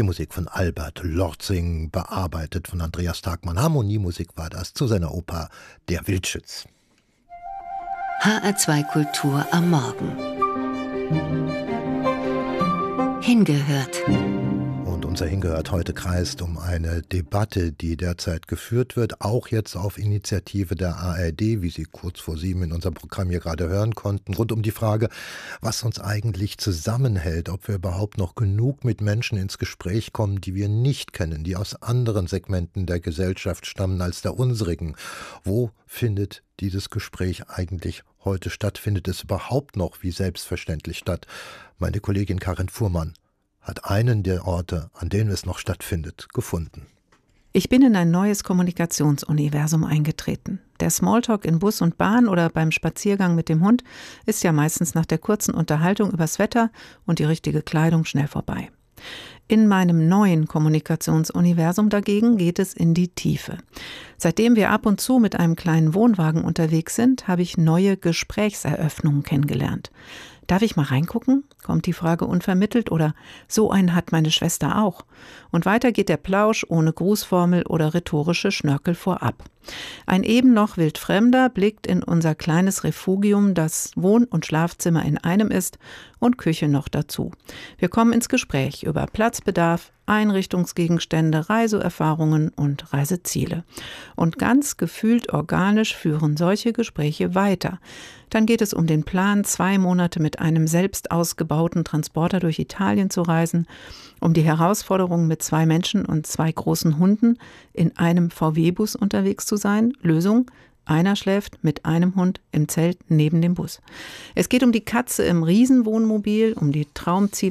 Die Musik von Albert Lorzing, bearbeitet von Andreas Tagmann. Harmoniemusik war das zu seiner Oper Der Wildschütz. HR2 Kultur am Morgen. Hingehört. Und unser Hingehört heute kreist um eine Debatte, die derzeit geführt wird, auch jetzt auf Initiative der ARD, wie Sie kurz vor 7 in unserem Programm hier gerade hören konnten, rund um die Frage, was uns eigentlich zusammenhält, ob wir überhaupt noch genug mit Menschen ins Gespräch kommen, die wir nicht kennen, die aus anderen Segmenten der Gesellschaft stammen als der unsrigen. Wo findet dieses Gespräch eigentlich heute statt? Findet es überhaupt noch wie selbstverständlich statt? Meine Kollegin Karin Fuhrmann hat einen der Orte, an denen es noch stattfindet, gefunden. Ich bin in ein neues Kommunikationsuniversum eingetreten. Der Smalltalk in Bus und Bahn oder beim Spaziergang mit dem Hund ist ja meistens nach der kurzen Unterhaltung übers Wetter und die richtige Kleidung schnell vorbei. In meinem neuen Kommunikationsuniversum dagegen geht es in die Tiefe. Seitdem wir ab und zu mit einem kleinen Wohnwagen unterwegs sind, habe ich neue Gesprächseröffnungen kennengelernt. Darf ich mal reingucken? Kommt die Frage unvermittelt oder so einen hat meine Schwester auch. Und weiter geht der Plausch ohne Grußformel oder rhetorische Schnörkel vorab. Ein eben noch Wildfremder blickt in unser kleines Refugium, das Wohn- und Schlafzimmer in einem ist und Küche noch dazu. Wir kommen ins Gespräch über Platzbedarf, Einrichtungsgegenstände, Reiseerfahrungen und Reiseziele. Und ganz gefühlt organisch führen solche Gespräche weiter. Dann geht es um den Plan, 2 Monate mit einem selbst ausgebauten Transporter durch Italien zu reisen, um die Herausforderung mit 2 Menschen und 2 großen Hunden in einem VW-Bus unterwegs zu sein. Lösung: einer schläft mit einem Hund im Zelt neben dem Bus. Es geht um die Katze im Riesenwohnmobil, um die Traumziele